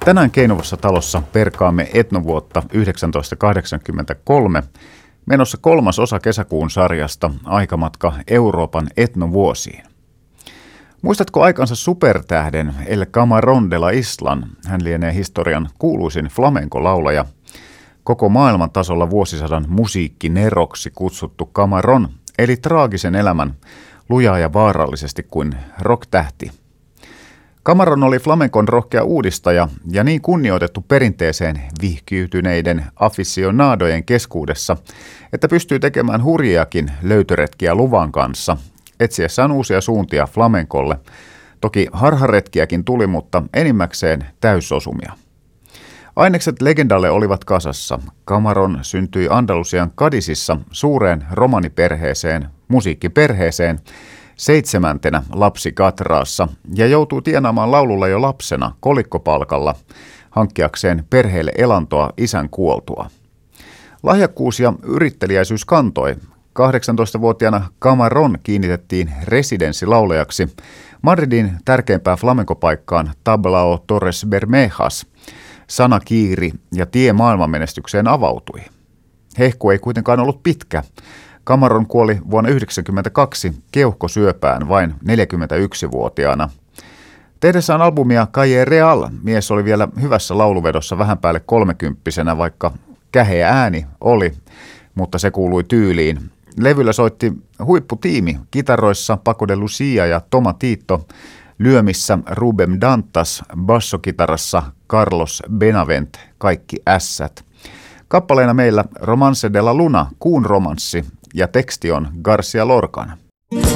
Tänään Keinuvassa talossa perkaamme etnovuotta 1983, menossa 3. osa kesäkuun sarjasta Aikamatka Euroopan etnovuosiin. Muistatko aikansa supertähden El Camarón de la Islan? Hän lienee historian kuuluisin flamenco-laulaja. Koko maailman tasolla vuosisadan musiikkineroksi kutsuttu Camarón eli traagisen elämän lujaa ja vaarallisesti kuin rock-tähti. Camarón oli flamencon rohkea uudistaja ja niin kunnioitettu perinteeseen vihkiytyneiden aficionadojen keskuudessa, että pystyy tekemään hurjiakin löytöretkiä luvan kanssa, etsiessään uusia suuntia flamenkolle. Toki harharetkiäkin tuli, mutta enimmäkseen täysosumia. Ainekset legendalle olivat kasassa. Camarón syntyi Andalusian Cadizissa suureen romaniperheeseen, musiikkiperheeseen, 7. lapsikatraassa ja joutuu tienaamaan laululla jo lapsena kolikkopalkalla hankkiakseen perheelle elantoa isän kuoltua. Lahjakkuus ja yritteliäisyys kantoi. 18-vuotiaana Camarón kiinnitettiin residenssilaulajaksi Madridin tärkeimpään flamencopaikkaan Tablao Torres Bermejas. Sana kiiri ja tie maailmanmenestykseen avautui. Hehku ei kuitenkaan ollut pitkä. Camarón kuoli vuonna 1992 keuhkosyöpään vain 41-vuotiaana. Tehdessään albumia Calle Real mies oli vielä hyvässä lauluvedossa vähän päälle 30-vuotiaana, vaikka käheä ääni oli, mutta se kuului tyyliin. Levyllä soitti huipputiimi kitaroissa Paco de Lucia ja Toma Tito, lyömissä Rubem Dantas, bassokitarassa Carlos Benavent, kaikki ässät. Kappaleena meillä Romance de la Luna, kuun romanssi, ja teksti on Garcia Lorcan.